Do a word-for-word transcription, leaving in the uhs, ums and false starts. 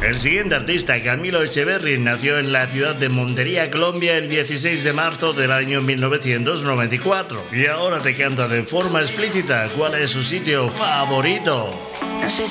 El siguiente artista, Camilo Echeverry, nació en la ciudad de Montería, Colombia, el dieciséis de marzo del año mil novecientos noventa y cuatro. Y ahora te canta de forma explícita cuál es su sitio favorito. No sé